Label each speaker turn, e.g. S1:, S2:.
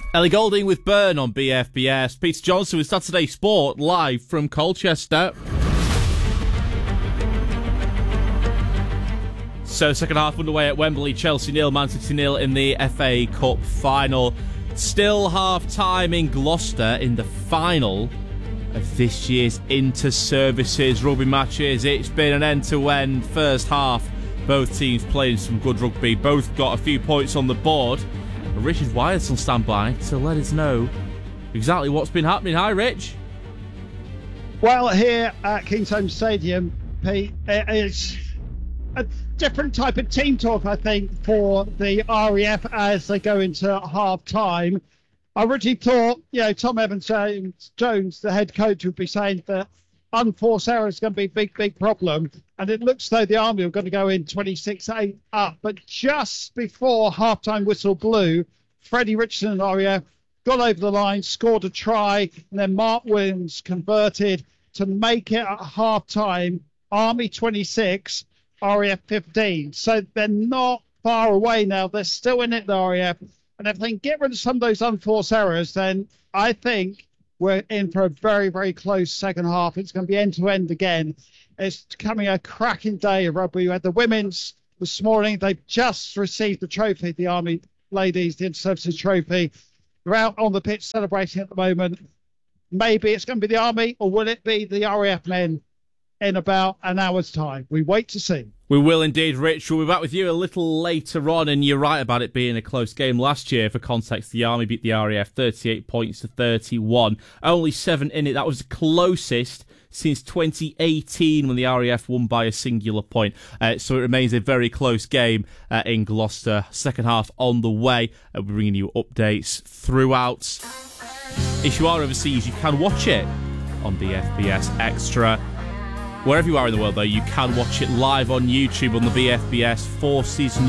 S1: Ellie Goulding with Burn on BFBS. Peter Johnson with Saturday Sport live from Colchester. So second half underway at Wembley. Chelsea 0, Man City 0 in the FA Cup final. Still half time in Gloucester in the final of this year's inter-services rugby matches. It's been an end-to-end first half. Both teams playing some good rugby. Both got a few points on the board. Richard Wyatt's on standby to let us know exactly what's been happening. Hi, Rich.
S2: Well, here at Kingsholm Stadium, Pete, it's a different type of team talk, I think, for the RAF as they go into half-time. I originally thought, Tom Evans-Jones, the head coach, would be saying that unforced error is going to be a big problem. And it looks though the Army are going to go in 26-8 up. But just before half-time whistle blew, Freddie Richardson and RAF got over the line, scored a try, and then Mark Williams converted to make it at half-time. Army 26, RAF 15. So they're not far away now. They're still in it, the RAF. And if they can get rid of some of those unforced errors, then I think we're in for a very, very close second half. It's going to be end-to-end again. It's becoming a cracking day of rugby. We had the women's this morning. They've just received the trophy, the Army ladies, the Inter-Services trophy. They're out on the pitch celebrating at the moment. Maybe it's going to be the Army, or will it be the RAF men in about an hour's time? We wait to see.
S1: We will indeed, Rich. We'll be back with you a little later on, and you're right about it being a close game. Last year, for context, the Army beat the RAF 38 points to 31. Only 7 in it. That was the closest since 2018 when the RAF won by a singular point. So it remains a very close game in Gloucester. Second half on the way. We're bringing you updates throughout. If you are overseas, you can watch it on the FBS Extra. Wherever you are in the world, though, you can watch it live on YouTube on the BFBS Forces